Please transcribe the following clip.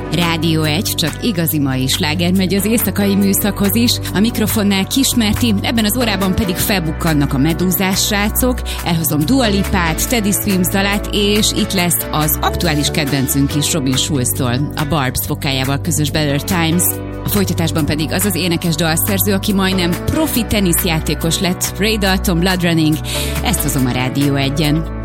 Rádió 1, csak igazi mai sláger megy az éjszakai műszakhoz is. A mikrofonnál Kismerti, ebben az órában pedig felbukkannak a medúzás srácok. Elhozom Dua Lipát, Teddy Swims dalát, és itt lesz az aktuális kedvencünk is Robin Schulztól, a Barbs vokájával közös Better Times. A folytatásban pedig az énekes dalszerző, aki majdnem profi teniszjátékos lett, Ray Dalton, Blood Running. Ezt hozom a Rádió 1-en.